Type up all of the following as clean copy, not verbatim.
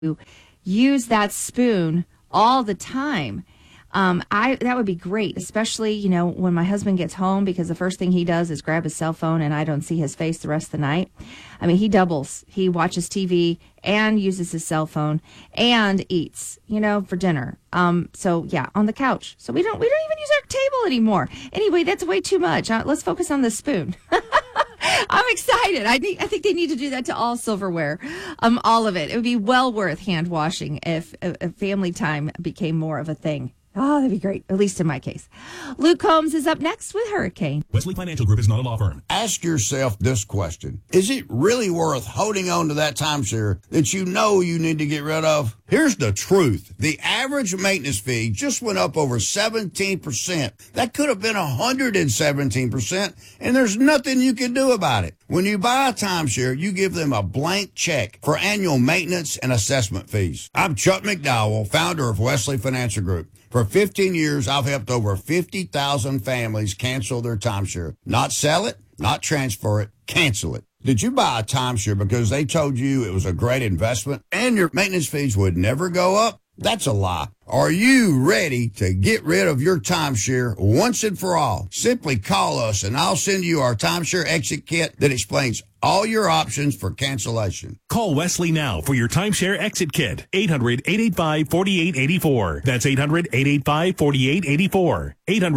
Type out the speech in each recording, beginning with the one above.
use that spoon all the time. That would be great, especially, when my husband gets home, because the first thing he does is grab his cell phone and I don't see his face the rest of the night. I mean, he doubles. He watches TV and uses his cell phone and eats, for dinner. So yeah, on the couch. So we don't even use our table anymore. Anyway, that's way too much. Let's focus on the spoon. I'm excited. I think they need to do that to all silverware, all of it. It would be well worth hand washing if family time became more of a thing. Oh, that'd be great, at least in my case. Luke Combs is up next with Hurricane. Wesley Financial Group is not a law firm. Ask yourself this question. Is it really worth holding on to that timeshare that you know you need to get rid of? Here's the truth. The average maintenance fee just went up over 17%. That could have been 117%, and there's nothing you can do about it. When you buy a timeshare, you give them a blank check for annual maintenance and assessment fees. I'm Chuck McDowell, founder of Wesley Financial Group. For 15 years, I've helped over 50,000 families cancel their timeshare. Not sell it, not transfer it, cancel it. Did you buy a timeshare because they told you it was a great investment and your maintenance fees would never go up? That's a lie. Are you ready to get rid of your timeshare once and for all? Simply call us and I'll send you our timeshare exit kit that explains all your options for cancellation. Call Wesley now for your timeshare exit kit. 800-885-4884. That's 800-885-4884.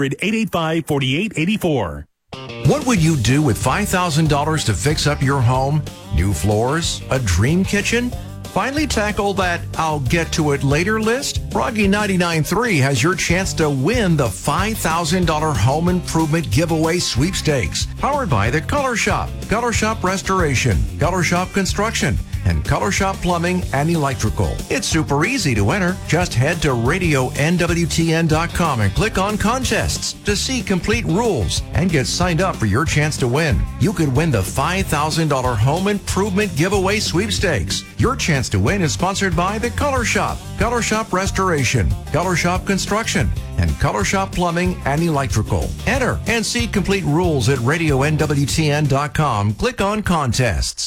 800-885-4884. What would you do with $5,000 to fix up your home? New floors? A dream kitchen? Finally tackle that I'll get to it later list? Froggy 99.3 has your chance to win the $5,000 home improvement giveaway sweepstakes. Powered by the Color Shop, Color Shop Restoration, Color Shop Construction, and Color Shop Plumbing and Electrical. It's super easy to enter. Just head to RadioNWTN.com and click on Contests to see complete rules and get signed up for your chance to win. You could win the $5,000 home improvement giveaway sweepstakes. Your chance to win is sponsored by the Color Shop, Color Shop Restoration, Color Shop Construction, and Color Shop Plumbing and Electrical. Enter and see complete rules at RadioNWTN.com. Click on Contests.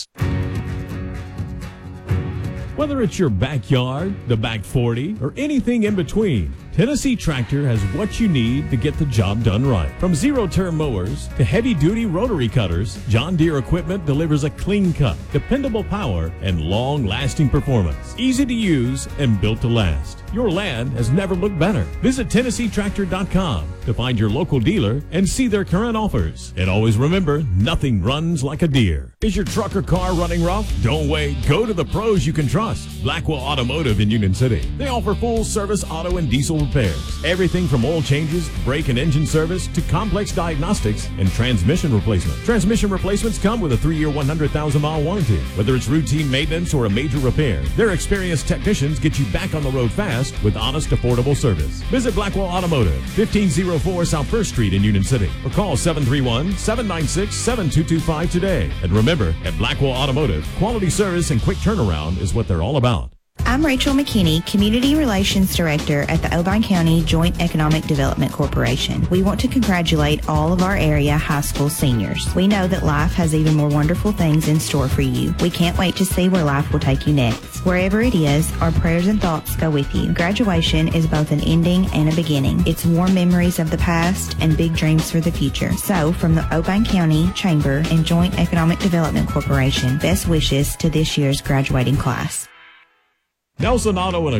Whether it's your backyard, the back 40, or anything in between, Tennessee Tractor has what you need to get the job done right. From zero-turn mowers to heavy-duty rotary cutters, John Deere equipment delivers a clean cut, dependable power, and long-lasting performance. Easy to use and built to last. Your land has never looked better. Visit TennesseeTractor.com to find your local dealer and see their current offers. And always remember, nothing runs like a Deere. Is your truck or car running rough? Don't wait. Go to the pros you can trust. Blackwell Automotive in Union City. They offer full-service auto and diesel repairs. Everything from oil changes, brake and engine service, to complex diagnostics and transmission replacement. Transmission replacements come with a 3-year, 100,000-mile warranty. Whether it's routine maintenance or a major repair, their experienced technicians get you back on the road fast with honest, affordable service. Visit Blackwell Automotive, 1504 South 1st Street in Union City, or call 731-796-7225 today. And remember, at Blackwell Automotive, quality service and quick turnaround is what they're all about. I'm Rachel McKinney, Community Relations Director at the Obion County Joint Economic Development Corporation. We want to congratulate all of our area high school seniors. We know that life has even more wonderful things in store for you. We can't wait to see where life will take you next. Wherever it is, our prayers and thoughts go with you. Graduation is both an ending and a beginning. It's warm memories of the past and big dreams for the future. So, from the Obion County Chamber and Joint Economic Development Corporation, best wishes to this year's graduating class. Nelson Auto and